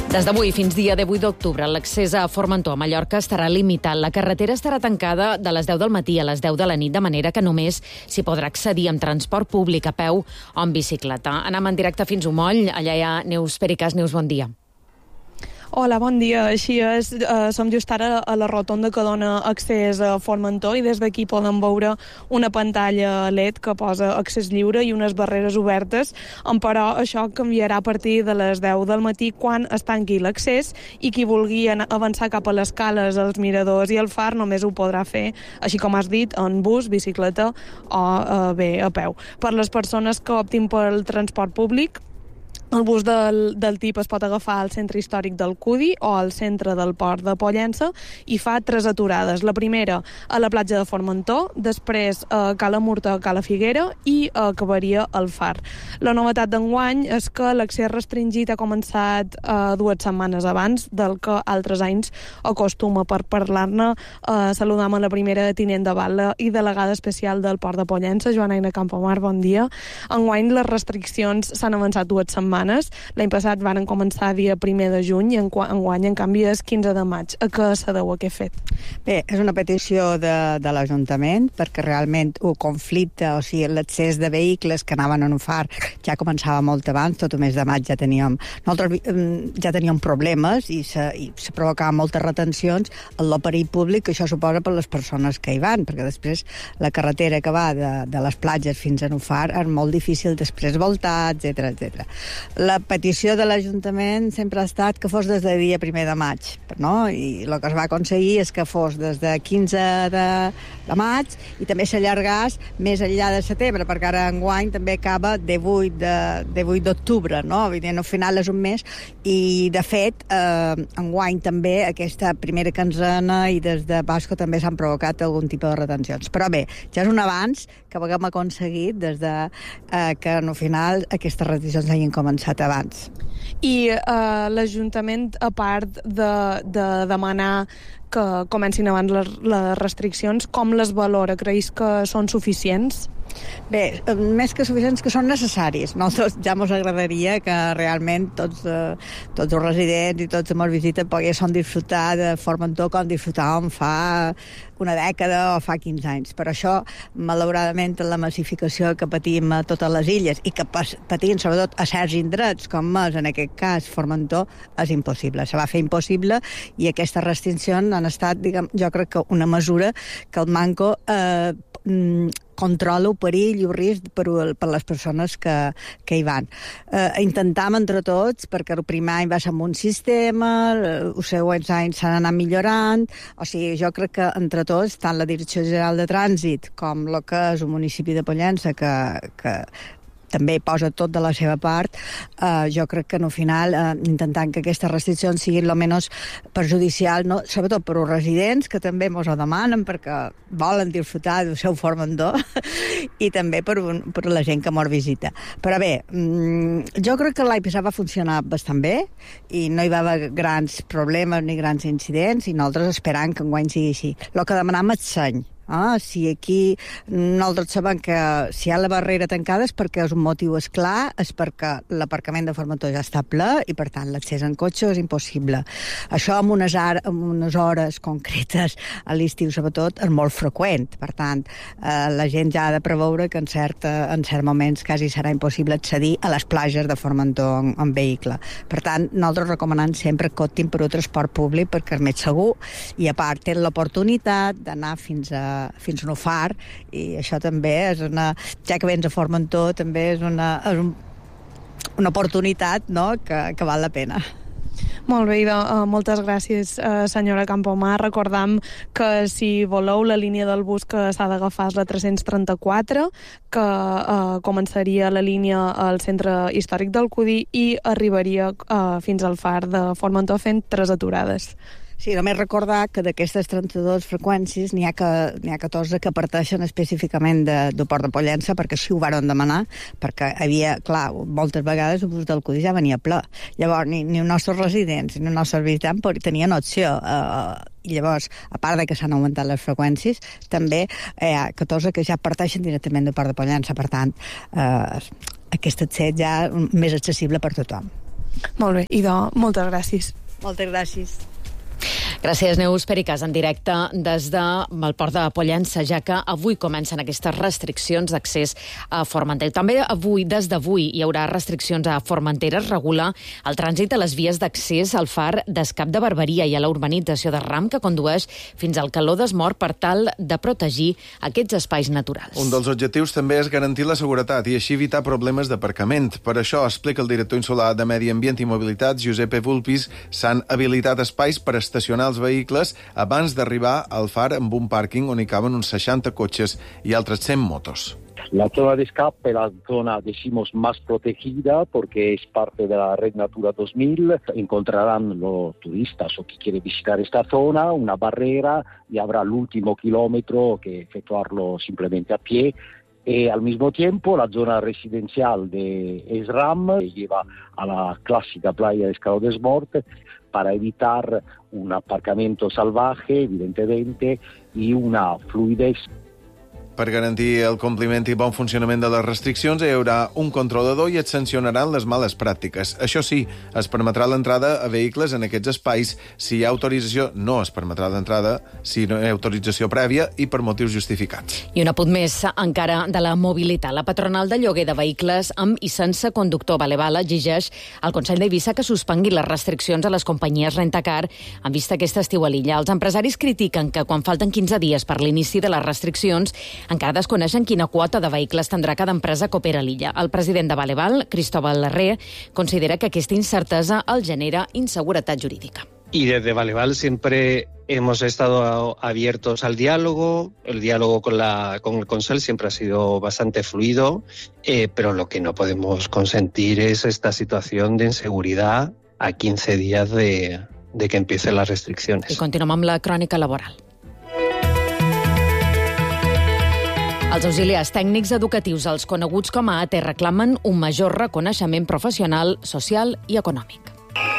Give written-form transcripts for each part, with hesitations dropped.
Des d'avui fins dia 18 d'octubre, l'accés a Formentor, a Mallorca, estarà limitat. La carretera estarà tancada de les 10 del matí a les 10 de la nit, de manera que només s'hi podrà accedir amb transport públic, a peu o en bicicleta. Anem en directe fins a Moll. Allà hi ha Neus Pericàs. Neus, bon dia. Hola, bon dia. Així és, som just ara a la rotonda que dona accés a Formentor i des d'aquí podem veure una pantalla LED que posa accés lliure i unes barreres obertes, però això canviarà a partir de les 10 del matí quan es tanqui l'accés i qui vulgui avançar cap a les cales, els miradors i el far només ho podrà fer, així com has dit, en bus, bicicleta o bé a peu. Per les persones que optin pel transport públic, el bus del TIP es pot agafar al centre històric del Cudi o al centre del port de Pollença i fa 3 aturades. La primera a la platja de Formentor, després a Cala Murta, a Cala Figuera i acabaria al Far. La novetat d'enguany és que l'accés restringit ha començat 2 setmanes abans del que altres anys acostuma. Per parlar-ne, saludam a la primera tinent de batlle i delegada especial del port de Pollença, Joana Aina Campomar, bon dia. Enguany les restriccions s'han avançat 2 setmanes. L'any passat van començar dia 1 de juny i enguany, en canvi, és 15 de maig. A què se deu aquest fet? Bé, és una petició de l'Ajuntament perquè realment un conflicte, o sigui, l'accés de vehicles que anaven a un far ja començava molt abans, tot el mes de maig nosaltres ja teníem problemes i se provocaven moltes retencions en l'operill públic que això suposa per les persones que hi van, perquè després la carretera que va de les platges fins a un far és molt difícil després voltar, etc. La petició de l'Ajuntament sempre ha estat que fos des del dia 1 de maig, no? I el que es va aconseguir és que fos des de 15 de maig i també s'allargàs més enllà de setembre, perquè ara enguany també acaba 18 d'octubre, no? Vull dir, al final és un mes i, de fet, enguany també aquesta primera quinzena i des de Pasqua també s'han provocat algun tipus de retencions. Però bé, ja és un avanç que haguem aconseguit des de que al final aquestes retencions hagin començat abans. I l'Ajuntament, a part de demanar que comencin abans les restriccions, com les valora? Creus que són suficients? Bé, més que suficients, que són necessaris. Nosaltres ja ens agradaria que realment tots els residents i tots els visites poguessin disfrutar de Formentor com disfrutàvem fa una dècada o fa 15 anys. Per això, malauradament, la massificació que patim a totes les illes i que patim sobretot a certs indrets, com és en aquest cas Formentor, és impossible. Se va fer impossible i aquestes restriccions han estat, jo crec que una mesura que el Manco controla el perill i el risc per les persones que hi van. Intentam entre tots, perquè el primer any va ser amb un sistema, els següents anys s'han anat millorant, o sigui, jo crec que entre tots, tant la Direcció General de Trànsit com el que és el municipi de Pollença, que també posa tot de la seva part, jo crec que al final intentant que aquestes restriccions siguin el menys perjudicial, no? Sobretot per als residents, que també ens ho demanen perquè volen disfrutar del seu Formentor, i també per la gent que ens visita. Però bé, jo crec que l'any passat va funcionar bastant bé i no hi va haver grans problemes ni grans incidents i nosaltres esperam que enguany sigui així. El que demanem és seny. Si aquí nosaltres sabem que si hi ha la barrera tancada és perquè un motiu és clar, és perquè l'aparcament de Formentor ja està ple i per tant l'accés en cotxe és impossible. Això amb unes hores concretes a l'estiu sobretot és molt freqüent, per tant la gent ja ha de preveure que en certs moments quasi serà impossible accedir a les platges de Formentor en vehicle. Per tant, nosaltres recomanem sempre que optin per un transport públic perquè és més segur i a part tenen l'oportunitat d'anar fins a un far i això també és ja que vens a Formentor també és una oportunitat, no? que val la pena. Molt bé, moltes gràcies, senyora Campomar. Recordam que si voleu la línia del bus que s'ha d'agafar és la 334, que començaria la línia al centre històric del Cudi i arribaria fins al far de Formentor fent 3 aturades. Sí, només recordar que d'aquestes 32 freqüències n'hi ha 14 que parteixen específicament del port de Pollença, perquè així ho varen demanar, perquè havia, clar, moltes vegades el bus del Cudi ja venia ple. Llavors, ni els nostres residents ni els nostres visitants tenien opció. I llavors, a part de que s'han augmentat les freqüències, també hi ha 14 que ja parteixen directament del port de Pollença. Per tant, aquest accés ja és més accessible per tothom. Molt bé, idò, moltes gràcies. Moltes gràcies. Gràcies, Neus Pericas, en directe des del port de Pollença, ja que avui comencen aquestes restriccions d'accés a Formentera. També des d'avui, hi haurà restriccions a Formentera. Es regula el trànsit a les vies d'accés al far d'Escap de Barberia i a la urbanització de Ram, que condueix fins al Caló d'Esmort per tal de protegir aquests espais naturals. Un dels objectius també és garantir la seguretat i així evitar problemes d'aparcament. Per això, explica el director insular de Medi Ambient i Mobilitat, Giuseppe Vulpis, s'han habilitat espais per estacionar els vehicles abans d'arribar al far amb un pàrquing on hi caben uns 60 cotxes i altres 100 motos. La zona de escape es la zona, decimos, más protegida porque es parte de la Red Natura 2000. Encontrarán los turistas o que quieren visitar esta zona una barrera y habrá el último kilómetro que efectuarlo simplemente a pie. Al mismo tiempo, la zona residencial de Esram lleva a la clásica playa de Caló d'Esmort para evitar un aparcamiento salvaje, evidentemente, y una fluidez. Per garantir el compliment i bon funcionament de les restriccions, hi haurà un controlador i et sancionaran les males pràctiques. Això sí, es permetrà l'entrada a vehicles en aquests espais si hi ha autorització. No es permetrà l'entrada si no hi ha autorització prèvia i per motius justificats. I un apunt més encara de la mobilitat. La patronal de lloguer de vehicles amb i sense conductor Valeval exigeix al Consell d'Eivissa que suspengui les restriccions a les companyies rentacar en vista aquest estiu a l'illa. Els empresaris critiquen que quan falten 15 dies per l'inici de les restriccions encara desconeixen quina quota de vehicles tindrà cada empresa que opera a l'illa. El president de Valeval, Cristóbal Larré, considera que aquesta incertesa el genera inseguretat jurídica. Y desde Valeval siempre hemos estado abiertos al diálogo. El diálogo con el Consell siempre ha sido bastante fluido, pero lo que no podemos consentir es esta situación de inseguridad a 15 días de que empiecen las restricciones. I continuem amb la crònica laboral. Els auxiliars tècnics educatius, els coneguts com a AT, reclamen un major reconeixement professional, social i econòmic.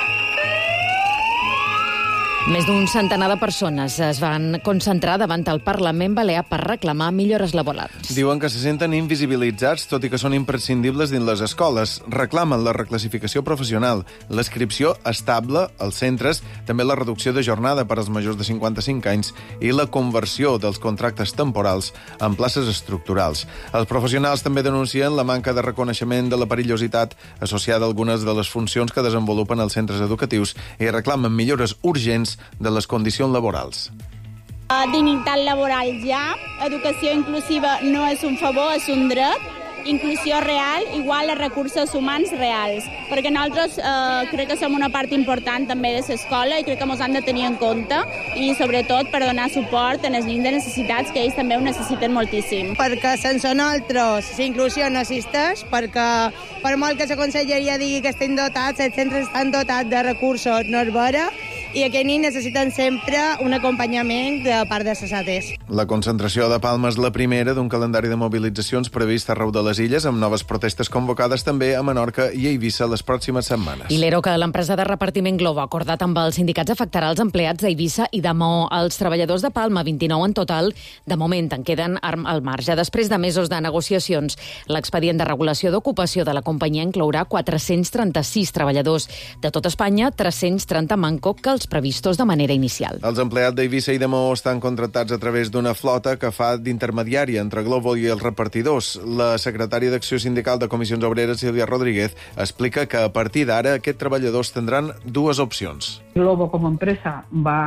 Més d'un centenar de persones es van concentrar davant el Parlament Balear per reclamar millores laborals. Diuen que se senten invisibilitzats, tot i que són imprescindibles dins les escoles. Reclamen la reclassificació professional, l'inscripció estable als centres, també la reducció de jornada per als majors de 55 anys i la conversió dels contractes temporals en places estructurals. Els professionals també denuncien la manca de reconeixement de la perillositat associada a algunes de les funcions que desenvolupen els centres educatius i reclamen millores urgents de les condicions laborals. Dignitat laboral ja, educació inclusiva no és un favor, és un dret, inclusió real igual a recursos humans reals, perquè nosaltres crec que som una part important també de l'escola i crec que ens han de tenir en compte i sobretot per donar suport en els nens de necessitats que ells també ho necessiten moltíssim. Perquè sense nosaltres la inclusió no existeix, perquè per molt que la conselleria digui que estem dotats, els centres estan dotats de recursos, no és vera, i aquests nens necessiten sempre un acompanyament de part de les ATs. La concentració de Palma és la primera d'un calendari de mobilitzacions previst arreu de les illes, amb noves protestes convocades també a Menorca i a Eivissa les pròximes setmanes. I l'ERO que l'empresa de repartiment Globo ha acordat amb els sindicats afectarà els empleats d'Eivissa i de Maó. Els treballadors de Palma, 29 en total, de moment en queden al marge. Després de mesos de negociacions, l'expedient de regulació d'ocupació de la companyia inclourà 436 treballadors. De tot Espanya, 330 manco que els previstos de manera inicial. Els empleats d'Eivissa i de Maó estan contractats a través d'una flota que fa d'intermediària entre Globo i els repartidors. La secretària d'Acció Sindical de Comissions Obreres, Sílvia Rodríguez, explica que a partir d'ara aquests treballadors tindran dues opcions. Globo como empresa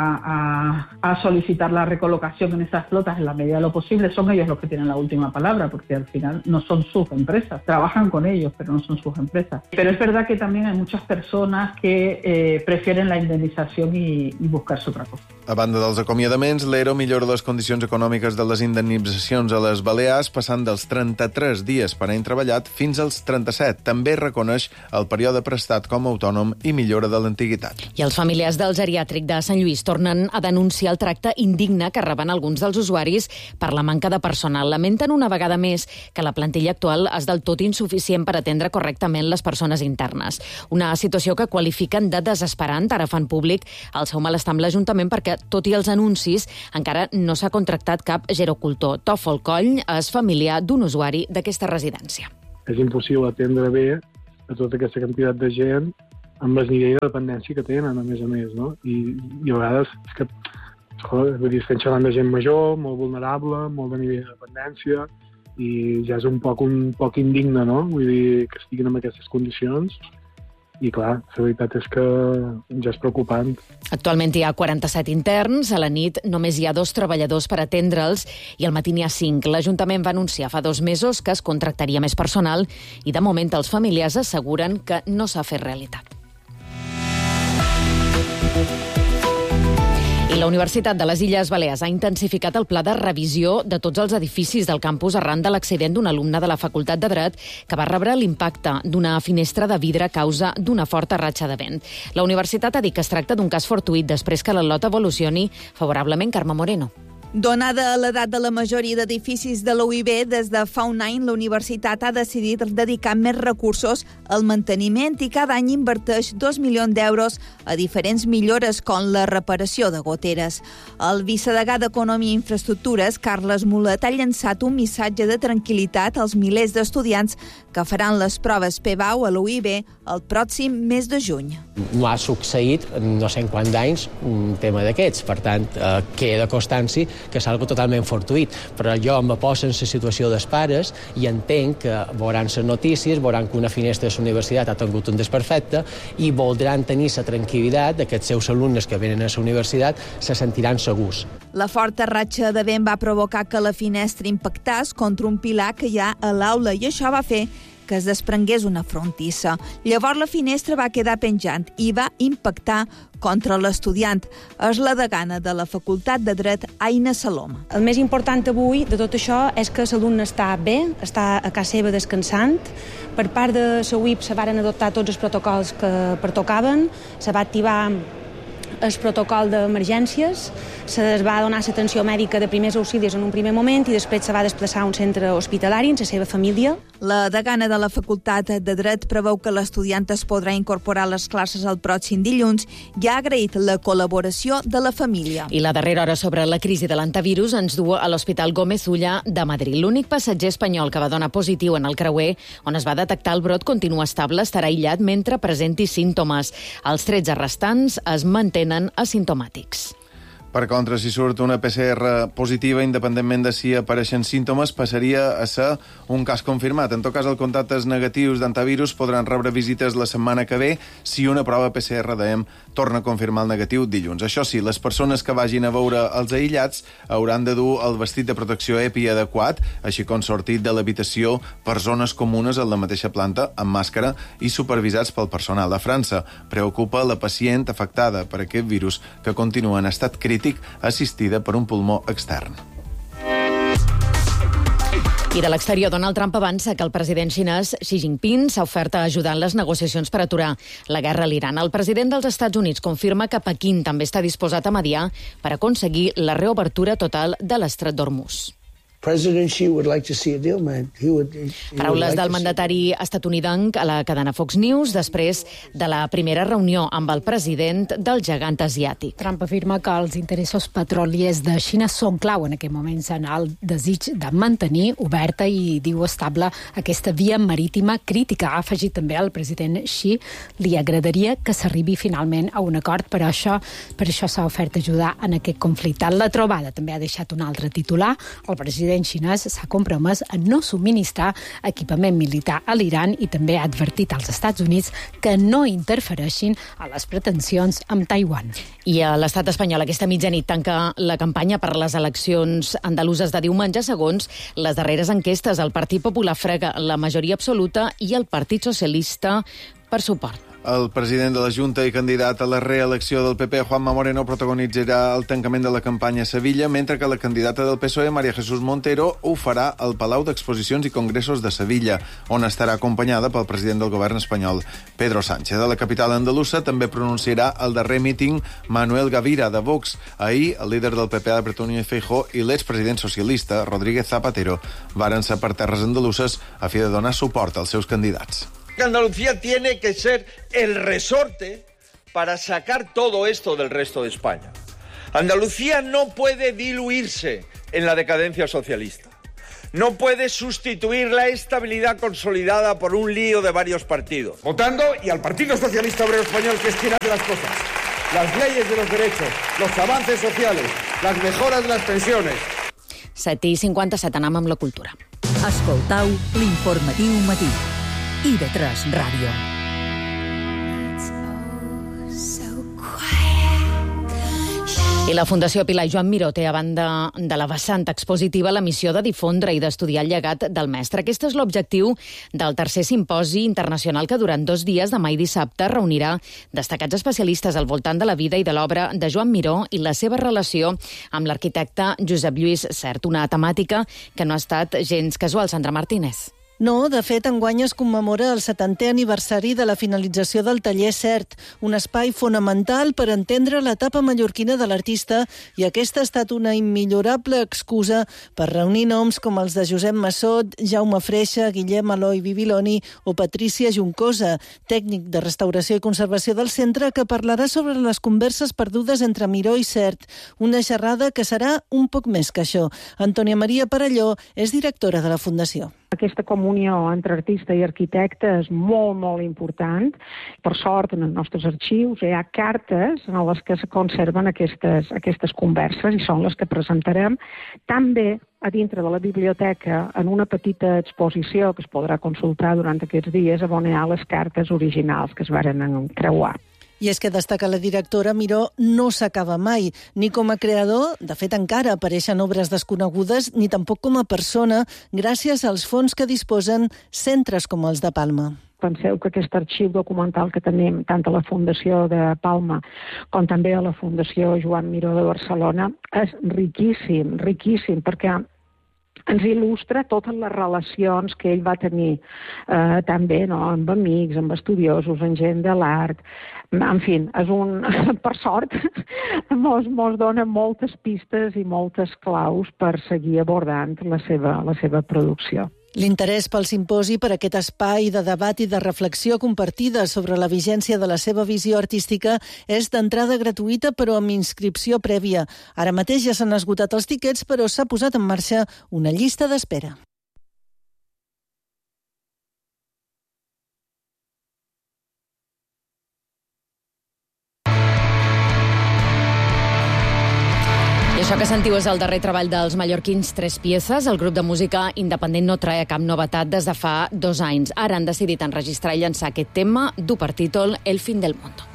va a solicitar la recolocación en esas flotas en la medida de lo posible. Son ellos los que tienen la última palabra, porque al final no son sus empresas. Trabajan con ellos, pero no son sus empresas. Pero es verdad que también hay muchas personas que prefieren la indemnizació i buscar-se otra cosa. A banda dels acomiadaments, l'ERO millora les condicions econòmiques de les indemnitzacions a les Balears, passant dels 33 dies per any treballat fins als 37. També reconeix el període prestat com a autònom i millora de l'antiguitat. I els familiars del geriàtric de Sant Lluís tornen a denunciar el tracte indigne que reben alguns dels usuaris per la manca de personal. Lamenten una vegada més que la plantilla actual és del tot insuficient per atendre correctament les persones internes. Una situació que qualifiquen de desesperant. Ara fan públic el seu malestar amb l'Ajuntament perquè, tot i els anuncis, encara no s'ha contractat cap gerocultor. Tòfol Coll és familiar d'un usuari d'aquesta residència. És impossible atendre bé a tota aquesta quantitat de gent amb el nivell de dependència que tenen, a més, no? I a vegades és que, estem xerrant de gent major, molt vulnerable, molt de nivell de dependència, i ja és un poc indigne, no? Vull dir, que estiguin en aquestes condicions. I clar, la veritat és que ja és preocupant. Actualment hi ha 47 interns, a la nit només hi ha 2 treballadors per atendre'ls i al matí n'hi ha 5. L'Ajuntament va anunciar fa 2 mesos que es contractaria més personal i de moment els familiars asseguren que no s'ha fet realitat. I la Universitat de les Illes Balears ha intensificat el pla de revisió de tots els edificis del campus arran de l'accident d'un alumne de la Facultat de Dret que va rebre l'impacte d'una finestra de vidre a causa d'una forta ratxa de vent. La universitat ha dit que es tracta d'un cas fortuït després que la lot evolucioni favorablement. Carme Moreno. Donada l'edat de la majoria d'edificis de la UIB, des de fa un any la universitat ha decidit dedicar més recursos al manteniment i cada any inverteix 2 milions d'euros a diferents millores com la reparació de goteres. El vicedegà d'Economia i Infraestructures, Carles Mulet, ha llançat un missatge de tranquil·litat als milers d'estudiants que faran les proves PBAU a la UIB el pròxim mes de juny. No ha succeït no sé en quants anys un tema d'aquests, per tant, queda constància que és algo totalment fortuït, però jo em poso en la situació dels pares i entenc que veuran les notícies, veuran que una finestra de la universitat ha tingut un desperfecte i voldran tenir la tranquil·litat que els seus alumnes que venen a la universitat se sentiran segurs. La forta ratxa de vent va provocar que la finestra impactés contra un pilar que hi ha a l'aula i això va fer que es desprengués una frontissa. Llavors la finestra va quedar penjant i va impactar contra l'estudiant. És la degana de la Facultat de Dret, Aina Saloma. El més important avui de tot això és que l'alumne està bé, està a casa seva descansant. Per part de la UIB se van adoptar tots els protocols que pertocaven, se va activar el protocol d'emergències, se va donar l'atenció mèdica de primers auxilis en un primer moment i després se va desplaçar a un centre hospitalari amb la seva família. La degana de la Facultat de Dret preveu que l'estudiant es podrà incorporar a les classes el pròxim dilluns i ha agraït la col·laboració de la família. I la darrera hora sobre la crisi de l'antivirus ens du a l'Hospital Gómez Ulla de Madrid. L'únic passatger espanyol que va donar positiu en el creuer on es va detectar el brot continua estable, estarà aïllat mentre presenti símptomes. Els 13 restants es mantenen asimptomàtics. Per contra, si surt una PCR positiva, independentment de si apareixen símptomes, passaria a ser un cas confirmat. En tot cas, els contactes negatius d'antivirus podran rebre visites la setmana que ve si una prova PCR d'EM torna a confirmar el negatiu dilluns. Això sí, les persones que vagin a veure els aïllats hauran de dur el vestit de protecció EPI adequat, així com sortit de l'habitació per zones comunes en la mateixa planta, amb màscara i supervisats pel personal. A França preocupa la pacient afectada per aquest virus que continua en estat crític assistida per un pulmó extern. I de l'exterior, Donald Trump avança que el president xinès Xi Jinping s'ha ofert a ajudar en les negociacions per aturar la guerra a l'Iran. El president dels Estats Units confirma que Pequín també està disposat a mediar per aconseguir la reobertura total de l'estret d'Hormuz. Paraules del mandatari estatunidenc a la cadena Fox News després de la primera reunió amb el president del gegant asiàtic. Trump afirma que els interessos petroliers de Xina són clau en aquest moment en el desig de mantenir oberta i diu estable aquesta via marítima crítica. Ha afegit també el president Xi li agradaria que s'arribi finalment a un acord, per això s'ha ofert ajudar en aquest conflicte. La trobada també ha deixat un altre titular. El president xinès s'ha compromès a no subministrar equipament militar a l'Iran i també ha advertit als Estats Units que no interfereixin a les pretensions amb Taiwan. I a l'estat espanyol aquesta mitjanit tanca la campanya per les eleccions andaluses de diumenge. Segons les darreres enquestes, el Partit Popular frega la majoria absoluta i el Partit Socialista per suport. El president de la Junta i candidat a la reelecció del PP, Juanma Moreno, protagonitzarà el tancament de la campanya a Sevilla, mentre que la candidata del PSOE, María Jesús Montero, ho farà al Palau d'Exposicions i Congressos de Sevilla, on estarà acompanyada pel president del govern espanyol, Pedro Sánchez. A la capital andalusa també pronunciarà el darrer míting Manuel Gavira, de Vox. Ahir, el líder del PP, Alberto Núñez Feijóo, i l'expresident socialista, Rodríguez Zapatero, varen ser per terres andaluses a fi de donar suport als seus candidats. Andalucía tiene que ser el resorte para sacar todo esto del resto de España. Andalucía no puede diluirse en la decadencia socialista. no puede sustituir la estabilidad consolidada por un lío de varios partidos. Votando y al Partido Socialista Obrero Español, que es quien hace las cosas. Las leyes de los derechos, los avances sociales, las mejoras de las pensiones. 7:57, anem amb la cultura. Escoltau l'informatiu matí. IB3 Ràdio. I la Fundació Pilar i Joan Miró té, a banda de la vessant expositiva, la missió de difondre i d'estudiar el llegat del mestre. Aquest és l'objectiu del tercer simposi internacional que durant 2 dies, demà i dissabte, reunirà destacats especialistes al voltant de la vida i de l'obra de Joan Miró i la seva relació amb l'arquitecte Josep Lluís Sert, una temàtica que no ha estat gens casual. Sandra Martínez. No, de fet, enguany es commemora el 70è aniversari de la finalització del taller Sert, un espai fonamental per entendre l'etapa mallorquina de l'artista, i aquesta ha estat una immillorable excusa per reunir noms com els de Josep Massot, Jaume Freixa, Guillem Eloi Bibiloni o Patrícia Juncosa, tècnic de restauració i conservació del centre, que parlarà sobre les converses perdudes entre Miró i Sert, una xerrada que serà un poc més que això. Antònia Maria Parelló és directora de la Fundació. Aquesta comunió entre artista i arquitecte és molt, molt important. Per sort, en els nostres arxius hi ha cartes en les que es conserven aquestes converses i són les que presentarem també a dintre de la biblioteca en una petita exposició que es podrà consultar durant aquests dies on hi ha les cartes originals que es varen creuar. I és que, destaca la directora, Miró no s'acaba mai, ni com a creador, de fet encara apareixen obres desconegudes, ni tampoc com a persona, gràcies als fons que disposen centres com els de Palma. Penseu que aquest arxiu documental que tenim tant a la Fundació de Palma com també a la Fundació Joan Miró de Barcelona és riquíssim, perquè ens il·lustra totes les relacions que ell va tenir també amb amics, amb estudiosos, amb gent de l'art. En fi, per sort, mos dona moltes pistes i moltes claus per seguir abordant la seva producció. L'interès pel simposi, per aquest espai de debat i de reflexió compartida sobre la vigència de la seva visió artística, és d'entrada gratuïta però amb inscripció prèvia. Ara mateix ja s'han esgotat els tiquets, però s'ha posat en marxa una llista d'espera. Això que sentiu és el darrer treball dels mallorquins 3 Pieces. El grup de música independent no traia cap novetat des de fa 2 anys. Ara han decidit enregistrar i llançar aquest tema, du per títol El fin del mundo.